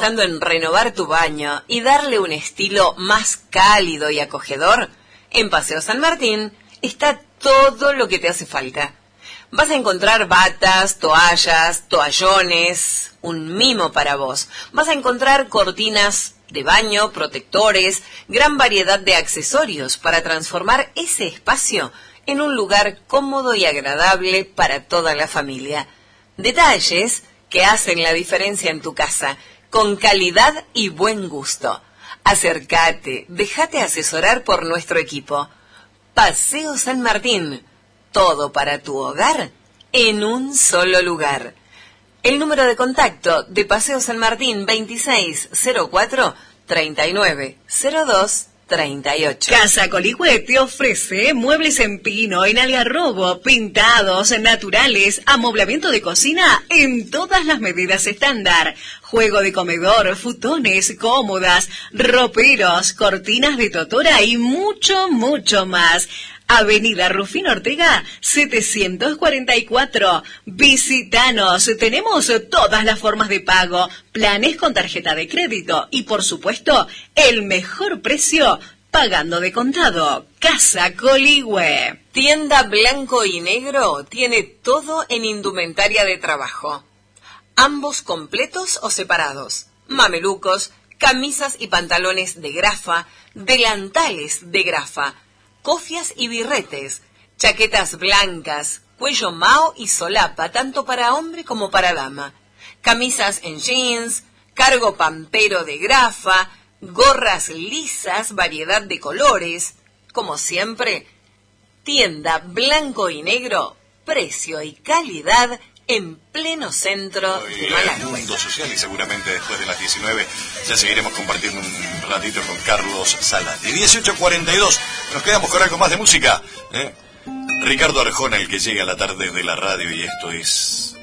pensando en renovar tu baño y darle un estilo más cálido y acogedor, en Paseo San Martín está todo lo que te hace falta. Vas a encontrar batas, toallas, toallones, un mimo para vos. Vas a encontrar cortinas de baño, protectores, gran variedad de accesorios para transformar ese espacio en un lugar cómodo y agradable para toda la familia. Detalles que hacen la diferencia en tu casa, con calidad y buen gusto. Acércate, déjate asesorar por nuestro equipo. Paseo San Martín, todo para tu hogar en un solo lugar. El número de contacto de Paseo San Martín 2604-3902-38. Casa Coligüe te ofrece muebles en pino, en algarrobo, pintados, naturales, amoblamiento de cocina en todas las medidas estándar, juego de comedor, futones, cómodas, roperos, cortinas de totora y mucho, mucho más. Avenida Rufino Ortega, 744. Visítanos. Tenemos todas las formas de pago, planes con tarjeta de crédito y, por supuesto, el mejor precio pagando de contado. Casa Coligüe. Tienda Blanco y Negro tiene todo en indumentaria de trabajo. Ambos completos o separados. Mamelucos, camisas y pantalones de grafa, delantales de grafa, cofias y birretes, chaquetas blancas, cuello mao y solapa, tanto para hombre como para dama, camisas en jeans, cargo pampero de grafa, gorras lisas, variedad de colores. Como siempre, tienda Blanco y Negro, precio y calidad en pleno centro de Malargüe. Mundo social, y seguramente después de las 19 ya seguiremos compartiendo un ratito con Carlos Salati. 18:42, nos quedamos con algo más de música. Ricardo Arjona, el que llega a la tarde de la radio, y esto es